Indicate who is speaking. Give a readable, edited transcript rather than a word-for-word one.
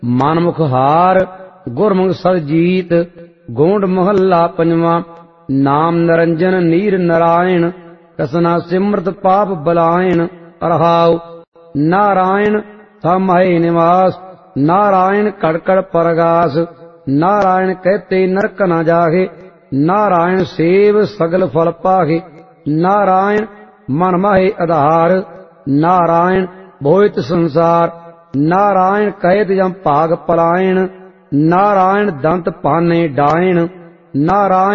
Speaker 1: ਮਨਮੁਖ ਹਾਰ ਗੁਰਮੁਖ ਸਰਜੀਤ। ਗੋਂਡ ਮਹੱਲਾ ਪੰਜਵਾਂ। ਨਾਮ ਨਿਰੰਜਨ ਨੀਰ ਨਾਰਾਇਣ ਕਸਨਾ ਸਿਮਰਤ ਪਾਪ ਬਲਾਇਣ। ਰਹਾਉ ਨਾਰਾਇਣ ਸਮਾਏ ਨਿਵਾਸ ਨਾਰਾਇਣ ਕੜ ਕੜ ਪਰਗਾਸ। ਨਾਰਾਇਣ ਕਹਤੇ ਨਰਕ ਨ ਜਾਹੇ ਨਾਰਾਇਣ ਸੇਵ ਸਗਲ ਫਲ ਪਾਹੇ। ਨਾਰਾਇਣ ਮਨ ਮਾਹੇ ਆਧਾਰ ਨਾਰਾਇਣ ਭੋਇਤ ਸੰਸਾਰ। ਨਾਰਾਇਣ ਕਹਿਤ ਜਮ ਭਾਗ ਪਲਾਇਣ ਨਾਰਾਇਣ ਦੰਤ ਪਾਨੇ ਡਾਇਣ। ਨਾਰਾਇਣ